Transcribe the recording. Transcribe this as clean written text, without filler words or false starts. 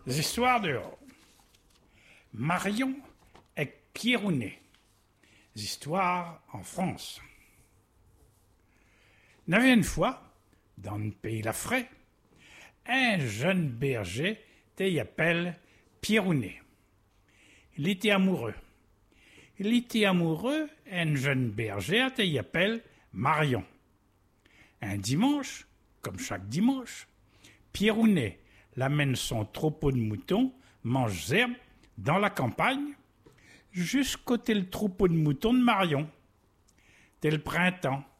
Histoires de Marion et Pierrounet. Histoires en France. Il y avait une fois, dans le pays Lafray, un jeune berger qui appelle Pierrounet. Il était amoureux. Il était amoureux d'une jeune bergère qui appelle Marion. Un dimanche, comme chaque dimanche, Pierrounet l'amène son troupeau de moutons, mange herbe dans la campagne, jusqu'au tel troupeau de moutons de Marion. Tel printemps,